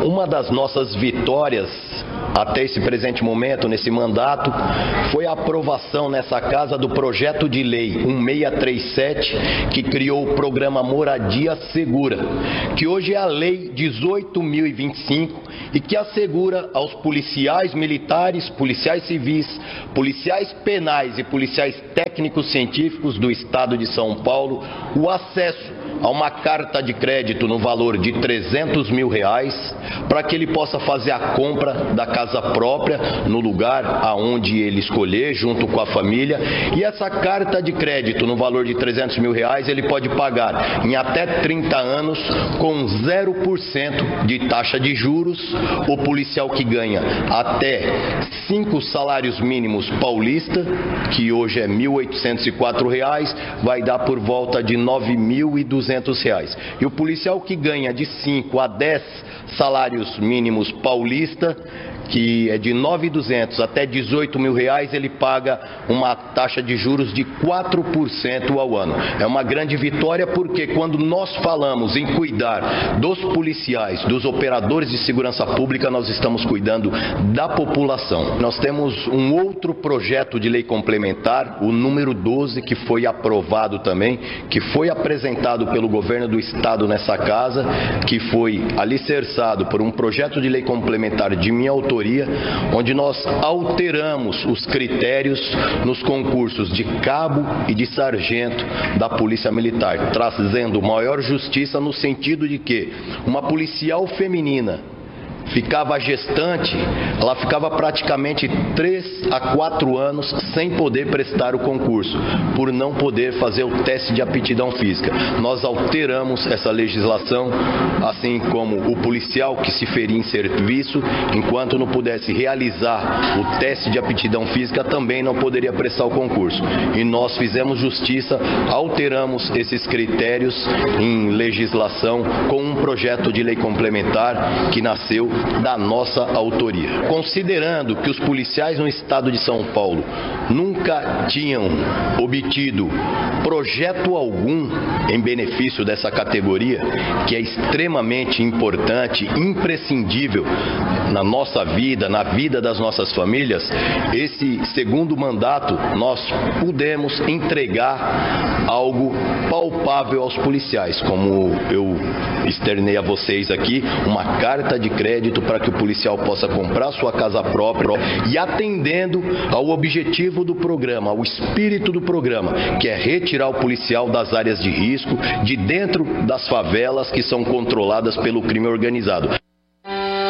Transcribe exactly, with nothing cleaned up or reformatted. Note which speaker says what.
Speaker 1: Uma das nossas vitórias até esse presente momento, nesse mandato, foi a aprovação nessa casa do projeto de lei cento e sessenta e três sete, que criou o programa Moradia Segura, que hoje é a lei dezoito mil e vinte e cinco e que assegura aos policiais militares, policiais civis, policiais penais e policiais técnicos científicos do estado de São Paulo o acesso a uma carta de crédito no valor de trezentos mil reais, para que ele possa fazer a compra da casa própria no lugar aonde ele escolher, junto com a família. E essa carta de crédito no valor de trezentos mil reais ele pode pagar em até trinta anos com zero por cento de taxa de juros. O policial que ganha até cinco salários mínimos paulista, que hoje é mil oitocentos e quatro reais, vai dar por volta de nove mil e duzentos reais. E o policial que ganha de cinco a dez salários mínimos paulista, que é de nove mil e duzentos até dezoito mil reais, ele paga uma taxa de juros de quatro por cento ao ano. É uma grande vitória, porque quando nós falamos em cuidar dos policiais, dos operadores de segurança pública, nós estamos cuidando da população. Nós temos um outro projeto de lei complementar, o número doze, que foi aprovado também, que foi apresentado pelo governo do estado nessa casa, que foi alicerçado por um projeto de lei complementar de minha autoria, onde nós alteramos os critérios nos concursos de cabo e de sargento da Polícia Militar, trazendo maior justiça no sentido de que uma policial feminina ficava gestante, ela ficava praticamente três a quatro anos sem poder prestar o concurso, por não poder fazer o teste de aptidão física. Nós alteramos essa legislação, assim como o policial que se feria em serviço, enquanto não pudesse realizar o teste de aptidão física, também não poderia prestar o concurso. E nós fizemos justiça, alteramos esses critérios em legislação com um projeto de lei complementar que nasceu da nossa autoria. Considerando que os policiais no estado de São Paulo nunca tinham obtido projeto algum em benefício dessa categoria, que é extremamente importante, imprescindível na nossa vida, na vida das nossas famílias, esse segundo mandato nós pudemos entregar algo palpável aos policiais, como eu externei a vocês aqui, uma carta de crédito para que o policial possa comprar sua casa própria, e atendendo ao objetivo do programa, ao espírito do programa, que é retirar o policial das áreas de risco, de dentro das favelas que são controladas pelo crime organizado.